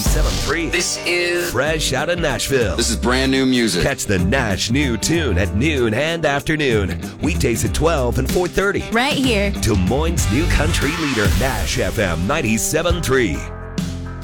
97.3. This is Fresh out of Nashville. This is brand new music. Catch the Nash New Tune at noon and afternoon. Weekdays at 12 and 4:30. Right here. Des Moines' new country leader, Nash FM 97.3.